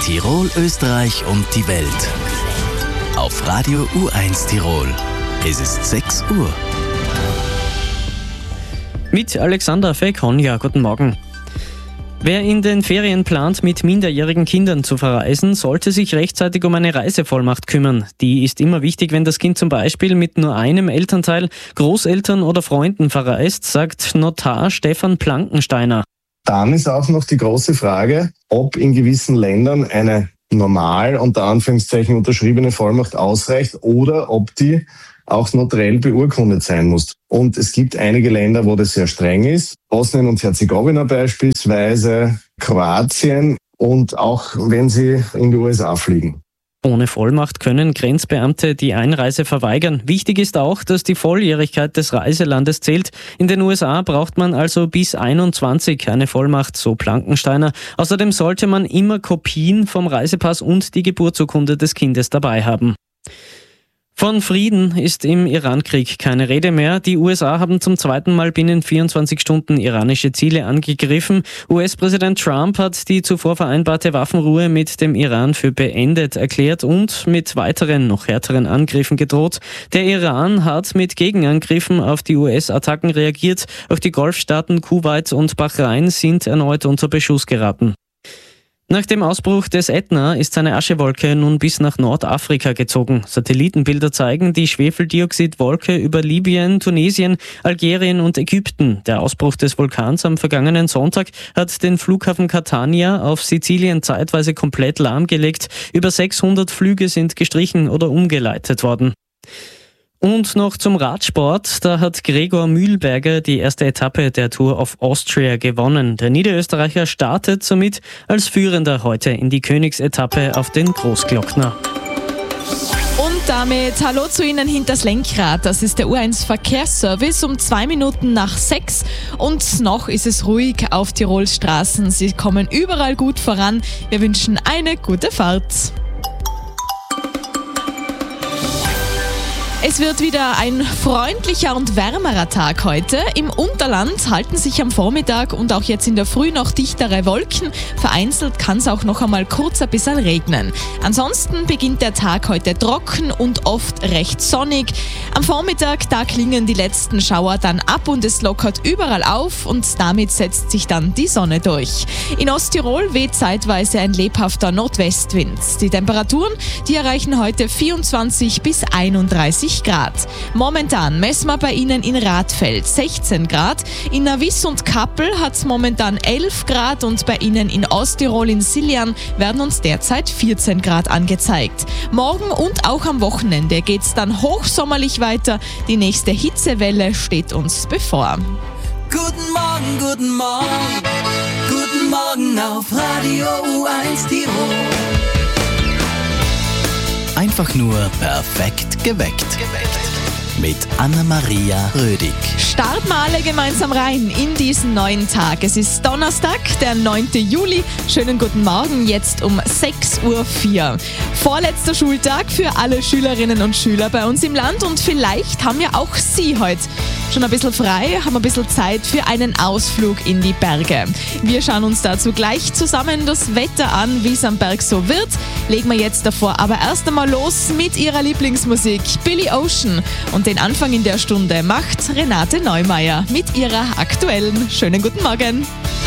Tirol, Österreich und die Welt. Auf Radio U1 Tirol. Es ist 6 Uhr. Mit Alexander Fekonja, guten Morgen. Wer in den Ferien plant, mit minderjährigen Kindern zu verreisen, sollte sich rechtzeitig um eine Reisevollmacht kümmern. Die ist immer wichtig, wenn das Kind zum Beispiel mit nur einem Elternteil, Großeltern oder Freunden verreist, sagt Notar Stefan Plankensteiner. Dann ist auch noch die große Frage, ob in gewissen Ländern eine normal, unter Anführungszeichen, unterschriebene Vollmacht ausreicht oder ob die auch notariell beurkundet sein muss. Und es gibt einige Länder, wo das sehr streng ist. Bosnien und Herzegowina beispielsweise, Kroatien und auch wenn sie in die USA fliegen. Ohne Vollmacht können Grenzbeamte die Einreise verweigern. Wichtig ist auch, dass die Volljährigkeit des Reiselandes zählt. In den USA braucht man also bis 21 eine Vollmacht, so Plankensteiner. Außerdem sollte man immer Kopien vom Reisepass und die Geburtsurkunde des Kindes dabei haben. Von Frieden ist im Iran-Krieg keine Rede mehr. Die USA haben zum zweiten Mal binnen 24 Stunden iranische Ziele angegriffen. US-Präsident Trump hat die zuvor vereinbarte Waffenruhe mit dem Iran für beendet erklärt und mit weiteren, noch härteren Angriffen gedroht. Der Iran hat mit Gegenangriffen auf die US-Attacken reagiert. Auch die Golfstaaten Kuwait und Bahrain sind erneut unter Beschuss geraten. Nach dem Ausbruch des Ätna ist seine Aschewolke nun bis nach Nordafrika gezogen. Satellitenbilder zeigen die Schwefeldioxidwolke über Libyen, Tunesien, Algerien und Ägypten. Der Ausbruch des Vulkans am vergangenen Sonntag hat den Flughafen Catania auf Sizilien zeitweise komplett lahmgelegt. Über 600 Flüge sind gestrichen oder umgeleitet worden. Und noch zum Radsport. Da hat Gregor Mühlberger die erste Etappe der Tour of Austria gewonnen. Der Niederösterreicher startet somit als Führender heute in die Königsetappe auf den Großglockner. Und damit hallo zu Ihnen hinters Lenkrad. Das ist der U1 Verkehrsservice um 2 Minuten nach 6. Und noch ist es ruhig auf Tirols Straßen. Sie kommen überall gut voran. Wir wünschen eine gute Fahrt. Es wird wieder ein freundlicher und wärmerer Tag heute. Im Unterland halten sich am Vormittag und auch jetzt in der Früh noch dichtere Wolken. Vereinzelt kann es auch noch einmal kurz ein bisschen regnen. Ansonsten beginnt der Tag heute trocken und oft recht sonnig. Am Vormittag, da klingen die letzten Schauer dann ab und es lockert überall auf und damit setzt sich dann die Sonne durch. In Osttirol weht zeitweise ein lebhafter Nordwestwind. Die Temperaturen, die erreichen heute 24 bis 31 Grad. Momentan messen wir bei Ihnen in Radfeld 16 Grad. In Navis und Kappel hat es momentan 11 Grad und bei Ihnen in Osttirol in Siljan werden uns derzeit 14 Grad angezeigt. Morgen und auch am Wochenende geht es dann hochsommerlich weiter. Die nächste Hitzewelle steht uns bevor. Guten Morgen, guten Morgen, guten Morgen auf Radio U1 Tirol. Einfach nur perfekt geweckt. Mit Anna-Maria Rödig. Starten wir alle gemeinsam rein in diesen neuen Tag. Es ist Donnerstag, der 9. Juli. Schönen guten Morgen, jetzt um 6.04 Uhr. Vorletzter Schultag für alle Schülerinnen und Schüler bei uns im Land. Und vielleicht haben ja auch Sie heute schon ein bisschen frei, haben ein bisschen Zeit für einen Ausflug in die Berge. Wir schauen uns dazu gleich zusammen das Wetter an, wie es am Berg so wird. Legen wir jetzt davor aber erst einmal los mit Ihrer Lieblingsmusik, Billy Ocean. Und den Anfang in der Stunde macht Renate Neumeier mit ihrer aktuellen. Schönen guten Morgen.